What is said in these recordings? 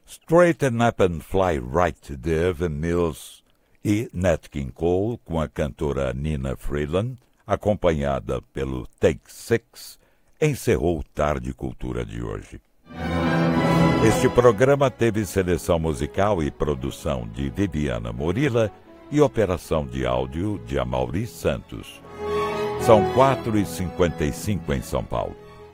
Straighten Up and Fly Right de Evan Mills e Nat King Cole com a cantora Nina Freeland, acompanhada pelo Take Six, encerrou o Tarde Cultura de hoje. Este programa teve seleção musical e produção de Viviana Morila e operação de áudio de Amaury Santos. São 4h55 em São Paulo.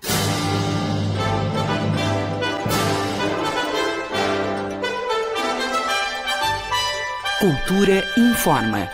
Cultura informa.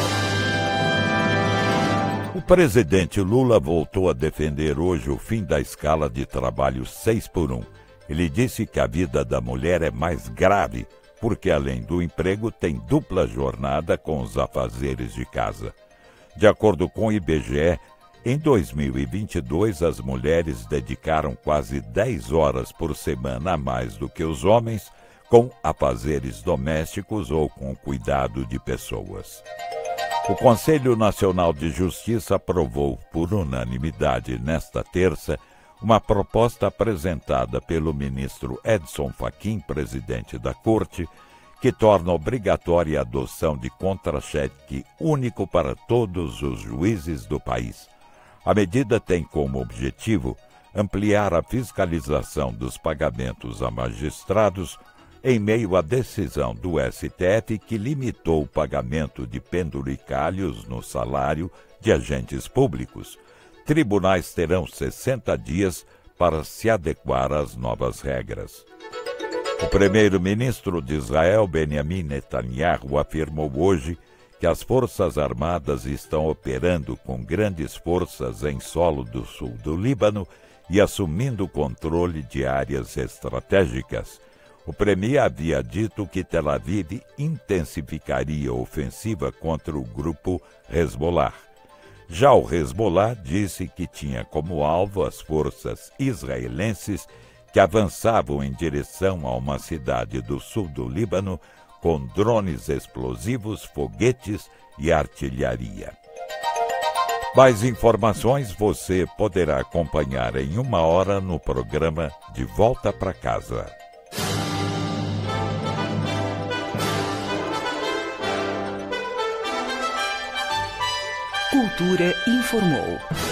O presidente Lula voltou a defender hoje o fim da escala de trabalho 6x1. Ele disse que a vida da mulher é mais grave, porque além do emprego tem dupla jornada com os afazeres de casa. De acordo com o IBGE, em 2022 as mulheres dedicaram quase 10 horas por semana a mais do que os homens com afazeres domésticos ou com cuidado de pessoas. O Conselho Nacional de Justiça aprovou por unanimidade nesta terça uma proposta apresentada pelo ministro Edson Fachin, presidente da Corte, que torna obrigatória a adoção de contra-cheque único para todos os juízes do país. A medida tem como objetivo ampliar a fiscalização dos pagamentos a magistrados em meio à decisão do STF que limitou o pagamento de penduricalhos no salário de agentes públicos. Tribunais terão 60 dias para se adequar às novas regras. O primeiro-ministro de Israel, Benjamin Netanyahu, afirmou hoje que as Forças Armadas estão operando com grandes forças em solo do sul do Líbano e assumindo o controle de áreas estratégicas. O premier havia dito que Tel Aviv intensificaria a ofensiva contra o grupo Hezbollah. Já o Hezbollah disse que tinha como alvo as forças israelenses que avançavam em direção a uma cidade do sul do Líbano com drones explosivos, foguetes e artilharia. Mais informações você poderá acompanhar em 1 hora no programa De Volta para Casa. Cultura informou.